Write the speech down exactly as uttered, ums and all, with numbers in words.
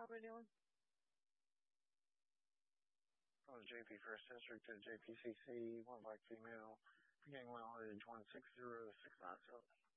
help anyone? From the J P First District to J P C C, one black female, beginning mileage one six zero six nine seven.